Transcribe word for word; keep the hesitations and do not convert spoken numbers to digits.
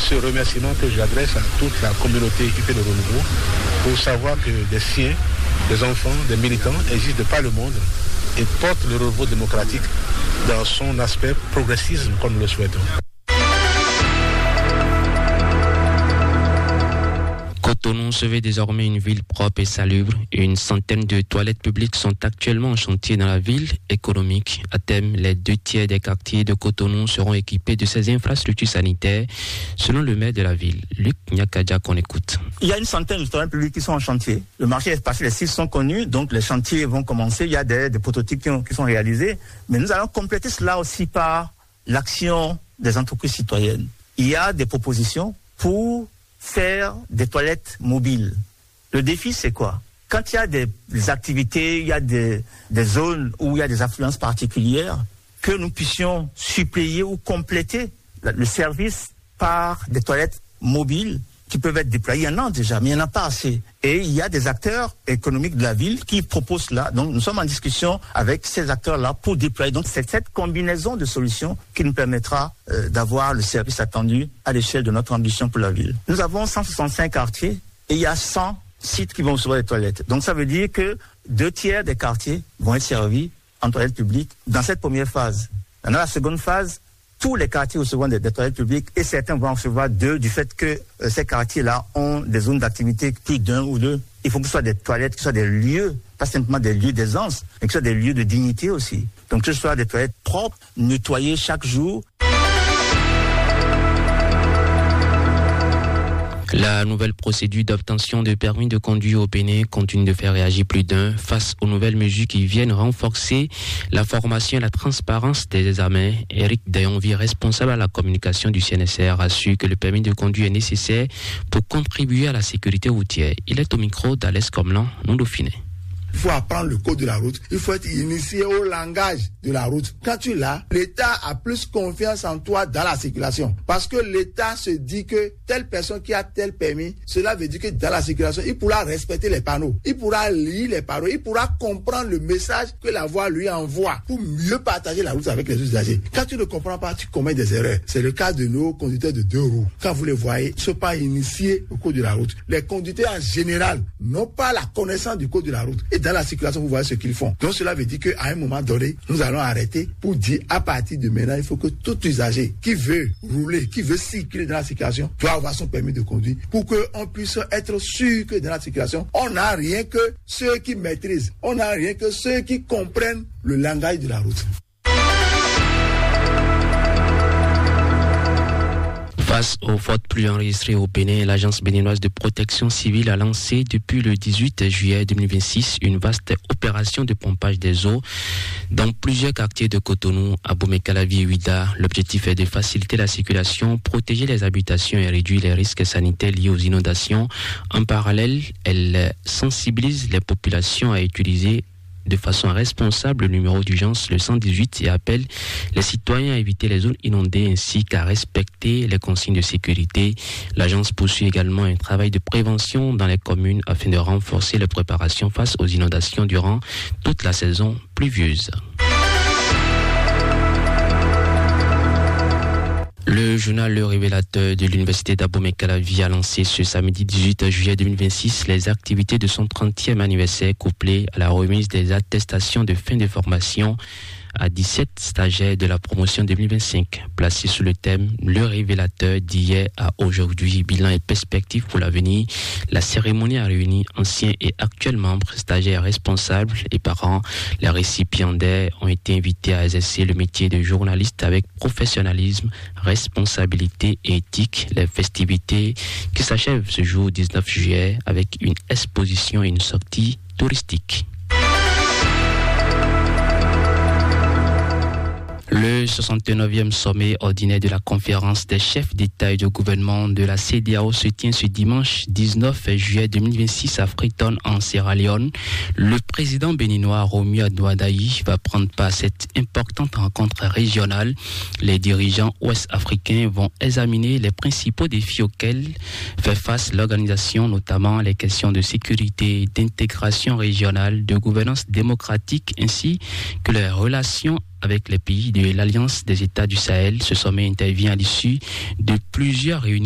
ce remerciement que j'adresse à toute la communauté qui fait le renouveau pour savoir que des siens, des enfants, des militants existent de par le monde et portent le renouveau démocratique dans son aspect progressisme comme nous le souhaitons. Cotonou se veut désormais une ville propre et salubre. Une centaine de toilettes publiques sont actuellement en chantier dans la ville économique. À terme, les deux tiers des quartiers de Cotonou seront équipés de ces infrastructures sanitaires, selon le maire de la ville, Luc Nyakadia, qu'on écoute. Il y a une centaine de toilettes publiques qui sont en chantier. Le marché est passé, les sites sont connus, donc les chantiers vont commencer. Il y a des, des prototypes qui, ont, qui sont réalisés. Mais nous allons compléter cela aussi par l'action des entreprises citoyennes. Il y a des propositions pour faire des toilettes mobiles. Le défi, c'est quoi? Quand il y a des, des activités, il y a des, des zones où il y a des affluences particulières, que nous puissions suppléer ou compléter le service par des toilettes mobiles qui peuvent être déployées. Il y en a déjà, mais il n'y en a pas assez. Et il y a des acteurs économiques de la ville qui proposent cela. Donc nous sommes en discussion avec ces acteurs-là pour déployer. Donc c'est cette combinaison de solutions qui nous permettra euh, d'avoir le service attendu à l'échelle de notre ambition pour la ville. Nous avons cent soixante-cinq quartiers et il y a cent sites qui vont recevoir des toilettes. Donc ça veut dire que deux tiers des quartiers vont être servis en toilettes publiques dans cette première phase. Dans la seconde phase, tous les quartiers recevront des, des toilettes publiques et certains vont en recevoir deux du fait que euh, ces quartiers-là ont des zones d'activité plus d'un ou deux. Il faut que ce soit des toilettes, que ce soit des lieux, pas simplement des lieux d'aisance, mais que ce soit des lieux de dignité aussi. Donc que ce soit des toilettes propres, nettoyées chaque jour. La nouvelle procédure d'obtention de permis de conduire au Bénin continue de faire réagir plus d'un face aux nouvelles mesures qui viennent renforcer la formation et la transparence des examens. Eric Dayonvi, responsable à la communication du C N S R, assure que le permis de conduire est nécessaire pour contribuer à la sécurité routière. Il est au micro d'Alès Comlan, non Dauphiné. Il faut apprendre le code de la route. Il faut être initié au langage de la route. Quand tu l'as, l'État a plus confiance en toi dans la circulation. Parce que l'État se dit que telle personne qui a tel permis, cela veut dire que dans la circulation, il pourra respecter les panneaux. Il pourra lire les panneaux. Il pourra comprendre le message que la voie lui envoie pour mieux partager la route avec les usagers. Quand tu ne comprends pas, tu commets des erreurs. C'est le cas de nos conducteurs de deux roues. Quand vous les voyez, ils ne sont pas initiés au code de la route. Les conducteurs en général n'ont pas la connaissance du code de la route. Et dans la circulation, vous voyez ce qu'ils font. Donc cela veut dire qu'à un moment donné, nous allons arrêter pour dire à partir de maintenant, il faut que tout usager qui veut rouler, qui veut circuler dans la circulation, doit avoir son permis de conduire pour qu'on puisse être sûr que dans la circulation, on n'a rien que ceux qui maîtrisent, on n'a rien que ceux qui comprennent le langage de la route. Face aux fortes pluies enregistrées au Bénin, l'Agence béninoise de protection civile a lancé depuis le dix-huit juillet deux mille vingt-six une vaste opération de pompage des eaux dans plusieurs quartiers de Cotonou, Abomey-Calavi et Ouidah. L'objectif est de faciliter la circulation, protéger les habitations et réduire les risques sanitaires liés aux inondations. En parallèle, elle sensibilise les populations à utiliser de façon responsable le numéro d'urgence le cent dix-huit et appelle les citoyens à éviter les zones inondées ainsi qu'à respecter les consignes de sécurité. L'agence poursuit également un travail de prévention dans les communes afin de renforcer les préparations face aux inondations durant toute la saison pluvieuse. Le journal Le Révélateur de l'Université d'Abomey-Calavi a lancé ce samedi dix-huit juillet deux mille vingt-six les activités de son trentième anniversaire couplées à la remise des attestations de fin de formation à dix-sept stagiaires de la promotion deux mille vingt-cinq. Placé sous le thème Le Révélateur d'hier à aujourd'hui, bilan et perspectives pour l'avenir, la cérémonie a réuni anciens et actuels membres, stagiaires responsables et parents. Les récipiendaires ont été invités à exercer le métier de journaliste avec professionnalisme, responsabilité et éthique. Les festivités qui s'achèvent ce jour dix-neuf juillet avec une exposition et une sortie touristique. Le soixante-neuvième sommet ordinaire de la conférence des chefs d'État et de gouvernement de la C D A O se tient ce dimanche dix-neuf juillet deux mille vingt-six à Freetown en Sierra Leone. Le président béninois Romuald Adouadaï va prendre part à cette importante rencontre régionale. Les dirigeants ouest-africains vont examiner les principaux défis auxquels fait face l'organisation, notamment les questions de sécurité, d'intégration régionale, de gouvernance démocratique ainsi que les relations avec les pays de l'Alliance des États du Sahel. Ce sommet intervient à l'issue de plusieurs réunions